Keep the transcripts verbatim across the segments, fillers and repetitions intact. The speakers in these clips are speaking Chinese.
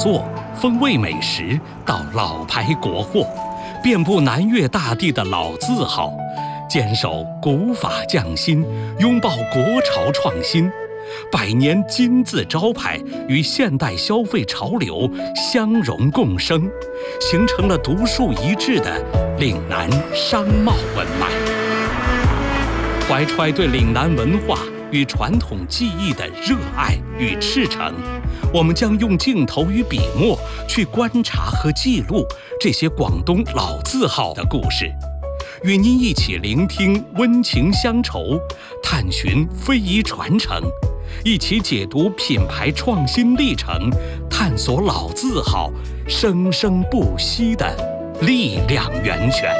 作、风味美食到老牌国货，遍布南粤大地的老字号，坚守古法匠心，拥抱国潮创新，百年金字招牌与现代消费潮流相融共生，形成了独树一帜的岭南商贸文脉。怀揣对岭南文化与传统技艺的热爱与赤诚，我们将用镜头与笔墨去观察和记录这些广东老字号的故事，与您一起聆听温情乡愁，探寻非遗传承，一起解读品牌创新历程，探索老字号生生不息的力量源泉。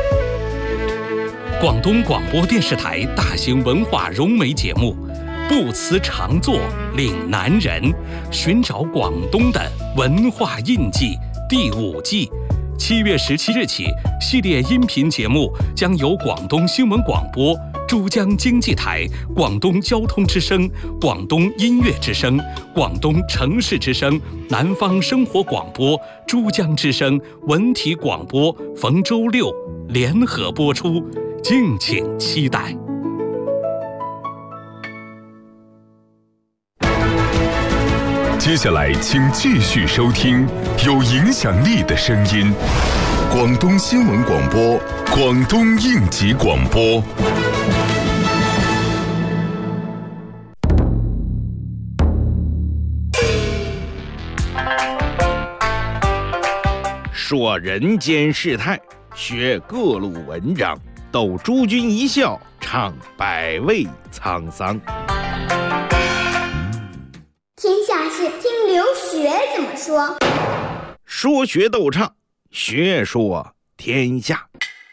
广东广播电视台大型文化融媒节目《不辞常作岭南人》，寻找广东的文化印记第五季，七月十七日起，系列音频节目将由广东新闻广播、珠江经济台、广东交通之声、广东音乐之声、广东城市之声、南方生活广播、珠江之声、文体广播逢周六联合播出，敬请期待。 接下来请继续收听有影响力的声音，广东新闻广播，广东应急广播。 说人间世态，学各路文章，斗诸君一笑，唱百味沧桑。 天下事听刘学怎么说。 说学逗唱，学说天下。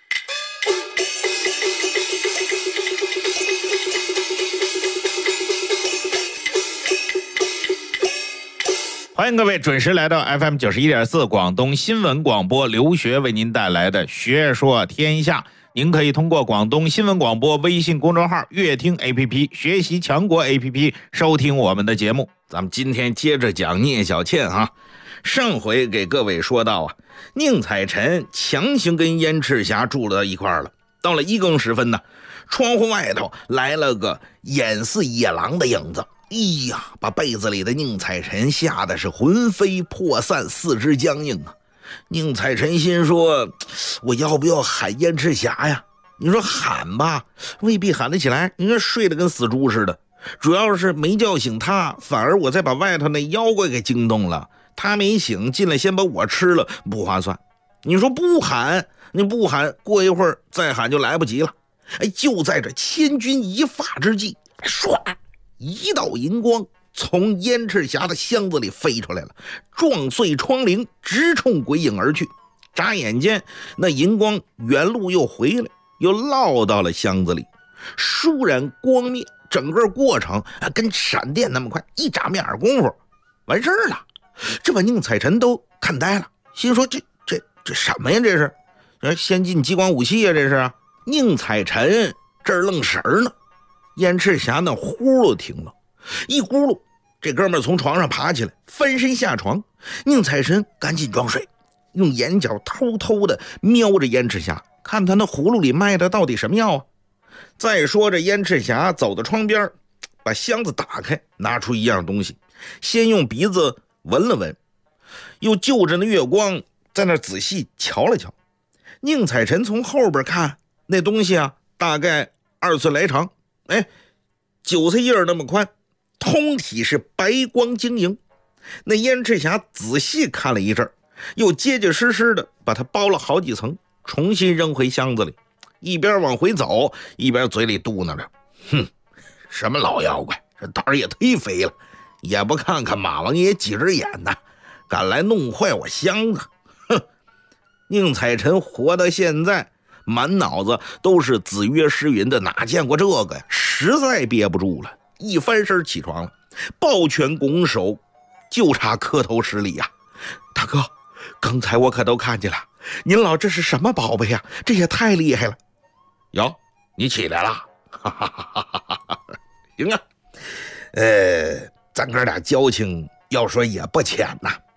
欢迎各位准时来到 F M 九十一点四 广东新闻广播，刘学为您带来的学说天下。您可以通过广东新闻广播微信公众号、乐听 A P P、学习强国 A P P 收听我们的节目。咱们今天接着讲聂小倩哈。上回给各位说到啊，宁采臣强行跟燕赤霞住到一块儿了。到了一更时分呢，窗户外头来了个眼似野狼的影子。哎呀，把被子里的宁采臣吓得是魂飞魄散，四肢僵硬啊！宁采臣心说，我要不要喊燕赤霞呀？你说喊吧，未必喊得起来，你说睡得跟死猪似的。主要是没叫醒他，反而我再把外头那妖怪给惊动了。他没醒，进来先把我吃了，不划算。你说不喊，你不喊，过一会儿再喊就来不及了。哎，就在这千钧一发之际，唰，一道银光从燕赤霞的箱子里飞出来了，撞碎窗棂，直冲鬼影而去。眨眼间，那银光原路又回来，又落到了箱子里，倏然光灭。整个过程跟闪电那么快，一眨面功夫完事儿了。这把宁采臣都看呆了，心说这这这什么呀？这是先进激光武器呀？这是宁采臣这儿愣神儿呢。燕赤霞那呼噜停了，一咕噜，这哥们儿从床上爬起来，翻身下床。宁采臣赶紧装睡，用眼角偷偷的瞄着燕赤霞，看他那葫芦里卖的到底什么药啊。再说这燕赤霞走到窗边，把箱子打开，拿出一样东西，先用鼻子闻了闻，又就着那月光在那仔细瞧了瞧。宁采臣从后边看，那东西啊大概二寸来长，哎，韭菜叶那么宽，通体是白光晶莹。那燕赤霞仔细看了一阵，又结结实实的把它包了好几层，重新扔回箱子里，一边往回走，一边嘴里嘟囔着：哼，什么老妖怪，这胆儿也忒肥了，也不看看马王爷几只眼呐，敢来弄坏我箱子。哼！宁采臣活到现在，满脑子都是子曰诗云的，哪见过这个呀？实在憋不住了，一翻身起床了，抱拳拱手，就差磕头施礼呀、啊！大哥，刚才我可都看见了，您老这是什么宝贝呀？这也太厉害了！哟，你起来了，哈哈哈哈哈哈！行啊，呃，咱哥俩交情要说也不浅呐、啊。